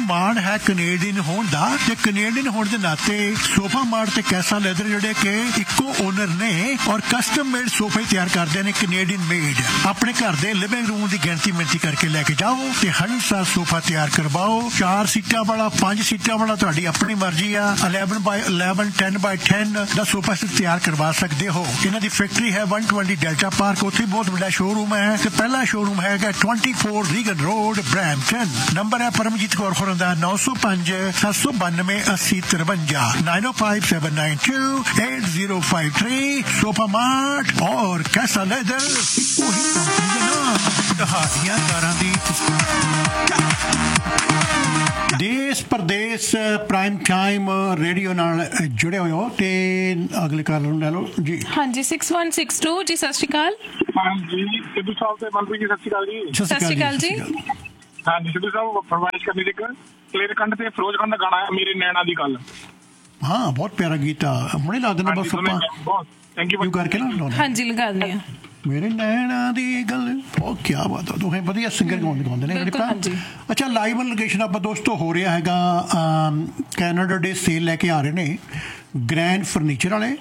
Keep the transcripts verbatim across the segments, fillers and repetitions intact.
ਮਾਣ ਹੈ ਕੈਨੇਡੀਅਨ ਹੋਣ ਦਾ ਤੇ ਕੈਨੇਡੀਅਨ ਹੋਣ ਦੇ ਨਾਤੇ ਸੋਫਾ ਮਾਰਟ ਤੇ ਕੈਸਾ ਲੈਦਰ ਜਿਹੜੇ ਕਿ ਇੱਕੋ ਓਨਰ ਨੇ ਔਰ ਕਸਟਮ ਮੇਡ ਸੋਫੇ ਤਿਆਰ ਕਰਦੇ ਨੇ ਕੈਨੇਡੀਅਨ ਮੇਡ। ਆਪਣੇ ਘਰ ਦੇ ਲਿਵਿੰਗ ਰੂਮ ਦੀ ਗਿਣਤੀ ਮਿਣਤੀ ਕਰਕੇ ਲੈ ਕੇ ਜਾਓ ਤੇ ਹੰਸਾ ਸੋਫਾ ਤਿਆਰ ਕਰਵਾਓ। ਚਾਰ ਸੀਟਾਂ ਵਾਲਾ, ਪੰਜ ਸੀਟਾਂ ਵਾਲਾ, ਤੁਹਾਡੀ ਆਪਣੀ ਮਰਜ਼ੀ ਆ। ਇਲੈਵਨ ਬਾਈ ਇਲੈਵਨ ਟੈਨ ਬਾਈ ਟੈਨ ਦਾ ਸੋਫਾ ਸੈਟ ਤਿਆਰ ਕਰਵਾ ਸਕਦੇ ਹੋ। ਇਹਨਾਂ ਦੀ ਫੈਕਟਰੀ ਹੈ ਇੱਕ ਸੌ ਵੀਹ ਡੈਲਟਾ ਪਾਰਕ, ਉੱਥੇ ਬਹੁਤ ਵੱਡਾ ਸ਼ੋਰੂਮ ਹੈ ਤੇ ਪਹਿਲਾ ਸ਼ੋਰੂਮ ਹੈਗਾ ਚੌਵੀ ਰੀਗਨ ਰੋਡ ਬਰੈਂਪਟਨ। ਨੰਬਰ ਹੈ ਪਰਮਜੀਤ ਕੌਰ ਹੋਰਾਂ ਦਾ ਨੌ ਸੌ ਪੰਜ ਸੱਤ ਸੌ ਬਾਨਵੇਂ ਅੱਸੀ ਤਰਵੰਜਾ ਨਾइन ओ five seven nine to eight zero five three. Sofa mart और कैसा लेदर ਇੱਕੋ ਹੀ ਕੰਪਨੀ ਦਾ ਨਾਮ। ਦਹਾੜੀਆਂ ਕਾਰਾਂ ਦੀ ਦੇਸ਼ ਪ੍ਰਦੇਸ਼ ਪ੍ਰਾਈਮ ਟਾਈਮ ਰੇਡੀਓ ਨਾਲ ਜੁੜੇ ਹੋਏ ਹੋ ਤੇ ਅਗਲੇ ਕਾਲ ਨੂੰ ਲੈ ਲਓ ਜੀ। ਹਾਂਜੀ ਸਿਕਸ ਵਨ ਸਿਕਸ ਟੂ ਜੀ, ਸਤਿ ਸ਼੍ਰੀ ਅਕਾਲ। ਹਾਂਜੀ ਸਿੱਧੂ ਸਾਹਿਬ ਤੇ ਮਨਪ੍ਰੀਤ ਜੀ, ਸਤਿ ਸ਼੍ਰੀ ਅਕਾਲ ਜੀ। ਸਤਿ ਸ਼੍ਰੀ ਅਕਾਲ ਜੀ। ਹਾਂਜੀ ਸਿੱਧੂ ਸਾਹਿਬ ਫਰਮਾਇਸ਼ ਕਰਨੀ ਸੀ ਇੱਕ ਕਲੀਅਰ ਕੰਡ ਤੇ ਫਿਰੋਜ਼ ਖਾਨ ਦਾ ਗਾਣਾ ਹੈ ਮੇਰੇ ਨੈਣਾ ਦੀ ਗੱਲ। ਹਾਂ ਬਹੁਤ ਪਿਆਰਾ ਗੀਤ ਆ, ਹੁਣੇ ਲਾ ਦੇਣਾ ਬਸ ਆਪਾਂ। ਬਹੁਤ ਥੈਂਕ ਯੂ ਕਰਕੇ ਨਾ। ਹਾਂਜੀ ਲਗਾ ਦਿੰਦੇ ਆ ਮੇਰੇ ਨੈਣਾ ਦੀ ਗੱਲ। ਉਹ ਕੀ ਬਾਤ ਆ, ਦੋਵੇਂ ਵਧੀਆ ਸਿੰਗਰ ਗਾਉਂਦੇ ਗਾਉਂਦੇ ਨੇ। ਅੱਛਾ ਲਾਈਵ ਲੋਕੇਸ਼ਨ ਆਪਾਂ ਦੋਸਤੋ ਹੋ ਰਿਹਾ ਹੈਗਾ ਕੈਨੇਡਾ ਡੇ ਸੇਲ ਲੈ ਕੇ ਆ ਰਹੇ ਨੇ ਗ੍ਰੈਂਡ ਫਰਨੀਚਰ ਵਾਲੇ।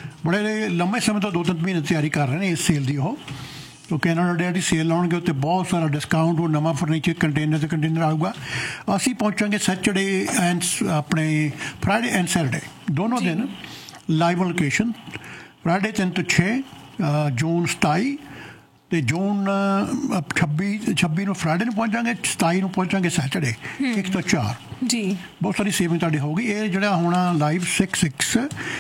ਬੜੇ ਲੰਬੇ ਸਮੇਂ ਤੋਂ ਦੋ ਤਿੰਨ ਮਹੀਨੇ ਤਿਆਰੀ ਕਰ ਰਹੇ ਨੇ ਇਸ ਸੇਲ ਦੀ। ਉਹ तो कैनेडा डे की सेल लाउणगे उत्ते बहुत सारा डिस्काउंट, वो नवा फर्नीचर कंटेनर से कंटेनर आऊगा। असी पहुँचांगे सैटरडे एंड अपने फ्राइडे एंड सैटरडे दोनों दिन लाइव लोकेशन। फ्राइडे तीन तो छे जून सताई ਤੇ ਜੂਨ ਛੱਬੀ ਛੱਬੀ ਨੂੰ ਫਰਾਈਡੇ ਨੂੰ ਪਹੁੰਚਾਂਗੇ, ਸਤਾਈ ਨੂੰ ਪਹੁੰਚਾਂਗੇ ਸੈਟਰਡੇ ਇੱਕ ਤੋਂ ਚਾਰ ਜੀ। ਬਹੁਤ ਸਾਰੀ ਸੇਵਿੰਗ ਤੁਹਾਡੀ ਹੋਊਗੀ। ਇਹ ਜਿਹੜਾ ਹੋਣਾ live six six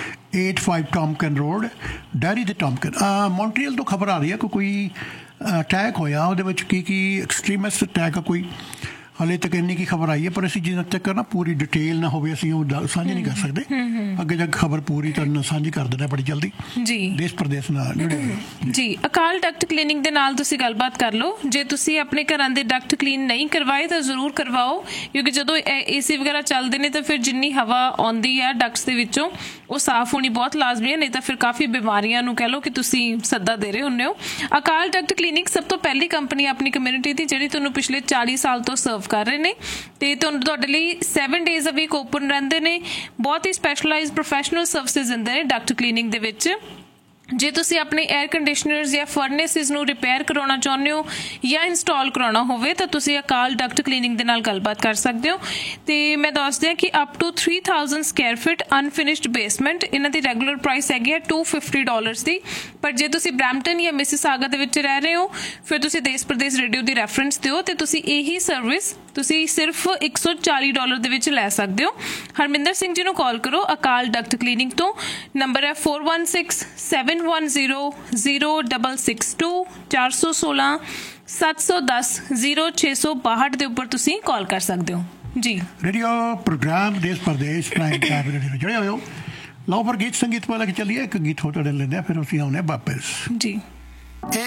eight five ਟੌਮਕਨ road dairy ਦੇ ਟੌਮਕਨ। ਮੌਂਟਰੀਅਲ ਤੋਂ ਖਬਰ ਆ ਰਹੀ ਹੈ ਕਿ ਕੋਈ ਅਟੈਕ ਹੋਇਆ, ਉਹਦੇ ਵਿੱਚ ਕੀ ਕੀ ਐਕਸਟਰੀਮਿਸਟ ਅਟੈਕ ਆ ਕੋਈ। ਹਾਲੇ ਤੱਕ ਇੰਨੀ ਕੀ ਖਬਰ ਆਈ ਹੈ, ਪਰ ਅਸੀਂ ਜਿੰਨਾ ਤੱਕ ਨਾ ਪੂਰੀ ਡਿਟੇਲ ਨਾ ਹੋਵੇ ਅਸੀਂ ਉਹ ਸਾਂਝੀ ਨਹੀਂ ਕਰ ਸਕਦੇ। ਅੱਗੇ ਜਾ ਕੇ ਖਬਰ ਪੂਰੀ ਤੁਹਾਨੂੰ ਸਾਂਝੀ ਕਰ ਦੇਣਾ ਬੜੀ ਜਲਦੀ ਜੀ। ਦੇਸ਼ ਪ੍ਰਦੇਸ਼ ਨਾਲ ਜੁੜੇ ਜੀ। ਅਕਾਲ ਡਕਟ ਕਲੀਨਿੰਗ ਦੇ ਨਾਲ ਤੁਸੀਂ ਗੱਲਬਾਤ ਕਰ ਲਓ। ਜੇ ਤੁਸੀਂ ਆਪਣੇ ਘਰਾਂ ਦੇ ਡਕਟ ਕਲੀਨ ਨਹੀਂ ਕਰਵਾਏ ਤਾਂ ਜ਼ਰੂਰ ਕਰਵਾਓ, ਕਿਉਂਕਿ ਜਦੋਂ ਏਸੀ ਵਗੈਰਾ ਚੱਲਦੇ ਨੇ ਤਾਂ ਫਿਰ ਜਿੰਨੀ ਹਵਾ ਆਉਂਦੀ ਹੈ ਡਕਟਸ ਦੇ ਵਿੱਚੋਂ ਉਹ ਸਾਫ਼ ਹੋਣੀ ਬਹੁਤ ਲਾਜ਼ਮੀ ਹੈ, ਨਹੀਂ ਤਾਂ ਫਿਰ ਕਾਫੀ ਬਿਮਾਰੀਆਂ ਨੂੰ ਕਹਿ ਲਓ ਕਿ ਤੁਸੀਂ ਸੱਦਾ ਦੇ ਰਹੇ ਹੁੰਦੇ ਹੋ। ਅਕਾਲ ਡਕਟ ਕਲੀਨਿਕ ਸਭ ਤੋਂ ਪਹਿਲੀ ਕੰਪਨੀ ਆਪਣੀ ਕਮਿਊਨਿਟੀ ਦੀ ਜਿਹੜੀ ਤੁਹਾਨੂੰ ਪਿਛਲੇ ਚਾਲੀ ਸਾਲ ਤੋਂ ਸਰਵ ਕਰ ਰਹੇ ਨੇ ਤੇ ਤੁਹਾਨੂੰ ਤੁਹਾਡੇ ਲਈ ਸੈਵਨ ਡੇਜ਼ ਅ ਵੀਕ ਓਪਨ ਰਹਿੰਦੇ ਨੇ। ਬਹੁਤ ਹੀ ਸਪੈਸ਼ਲਾਈਜ਼ਡ ਪ੍ਰੋਫੈਸ਼ਨਲ ਸਰਵਿਸਿਜ਼ ਦਿੰਦੇ ਨੇ ਡਕਟ ਕਲੀਨਿੰਗ ਦੇ ਵਿੱਚ। ਜੇ ਤੁਸੀਂ ਆਪਣੇ ਏਅਰ ਕੰਡੀਸ਼ਨਰਸ ਜਾਂ ਫਰਨੇਸਿਸ ਨੂੰ ਰਿਪੇਅਰ ਕਰਾਉਣਾ ਚਾਹੁੰਦੇ ਹੋ ਜਾਂ ਇੰਸਟਾਲ ਕਰਾਉਣਾ ਹੋਵੇ ਤਾਂ ਤੁਸੀਂ ਅਕਾਲ ਡਕਟ ਕਲੀਨਿੰਗ ਦੇ ਨਾਲ ਗੱਲਬਾਤ ਕਰ ਸਕਦੇ ਹੋ। ਤੇ ਮੈਂ ਦੱਸਦੀ ਹਾਂ ਕਿ up two three thousand Square fit unfinished basement, ਇਹਨਾਂ ਦੀ ਰੈਗੂਲਰ ਪ੍ਰਾਈਸ ਹੈਗੀ ਹੈ ਟੂ ਫਿਫਟੀ ਡਾਲਰਸ ਦੀ। ਪਰ ਜੇ ਤੁਸੀਂ ਬਰੈਂਪਟਨ ਜਾਂ ਮਿਸਿਸਾਗਾ ਦੇ ਵਿੱਚ ਰਹਿ ਰਹੇ ਹੋ ਫਿਰ ਤੁਸੀਂ ਦੇਸ਼ ਪ੍ਰਦੇਸ਼ ਰੇਡੀਓ ਦੀ ਰੈਫਰੈਂਸ ਦਿਓ ਤੇ ਤੁਸੀਂ ਇਹੀ ਸਰਵਿਸ ਤੁਸੀਂ ਸਿਰਫ ਇੱਕ ਸੌ ਚਾਲੀ ਡਾਲਰ ਦੇ ਵਿੱਚ ਲੈ ਸਕਦੇ ਹੋ। ਹਰਮਿੰਦਰ ਸਿੰਘ ਜੀ ਨੂੰ ਕਾਲ ਕਰੋ ਅਕਾਲ ਡਕਟ ਕਲੀਨਿਕ ਤੋਂ। ਨੰਬਰ ਹੈ four one six seven one zero zero double six to चार सौ सोलह सत्त सौ दस जीरो छे सौ बाहठ के उपर तुसी कॉल कर सकते हो जी। रेडियो प्रोग्राम देश प्रदेश प्राइम टाइम रेडियो जुड़े हुए हो। लो पर गीत संगीत वाला के चलिए एक गीत होता लेने फिर उसी आने वापस जी।